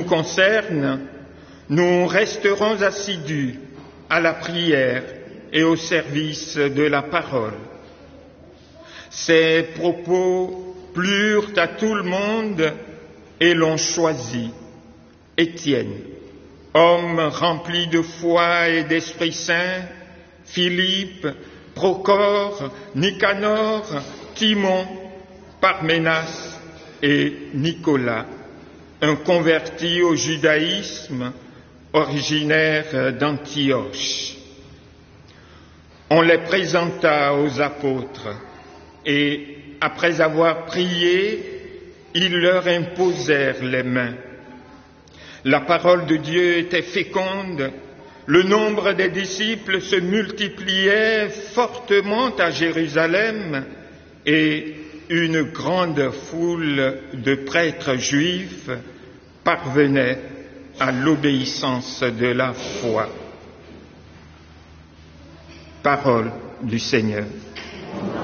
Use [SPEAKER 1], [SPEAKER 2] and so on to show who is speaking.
[SPEAKER 1] concerne, nous resterons assidus à la prière et au service de la parole. Ces propos plurent à tout le monde et l'ont choisi. Étienne, homme rempli de foi et d'Esprit Saint, Philippe, Procore, Nicanor, Timon, Parménas et Nicolas, un converti au judaïsme, originaire d'Antioche. On les présenta aux apôtres et, après avoir prié, ils leur imposèrent les mains. La parole de Dieu était féconde, le nombre des disciples se multipliait fortement à Jérusalem et une grande foule de prêtres juifs parvenait à l'obéissance de la foi. Parole du Seigneur.